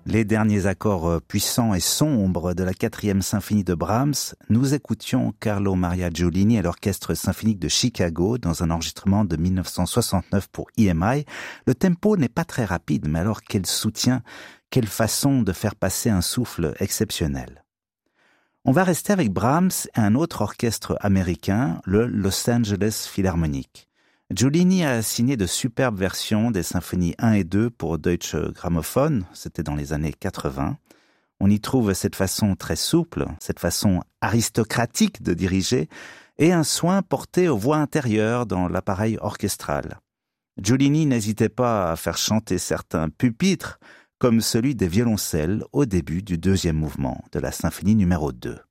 les derniers accords puissants et sombres de la 4e symphonie de Brahms, nous écoutions Carlo Maria Giulini à l'Orchestre symphonique de Chicago dans un enregistrement de 1969 pour EMI. Le tempo n'est pas très rapide, mais alors quel soutien, quelle façon de faire passer un souffle exceptionnel. On va rester avec Brahms et un autre orchestre américain, le Los Angeles Philharmonic. Giulini a signé de superbes versions des symphonies 1 et 2 pour Deutsche Grammophon, c'était dans les années 80. On y trouve cette façon très souple, cette façon aristocratique de diriger, et un soin porté aux voix intérieures dans l'appareil orchestral. Giulini n'hésitait pas à faire chanter certains pupitres, comme celui des violoncelles au début du 2e mouvement de la symphonie numéro 2.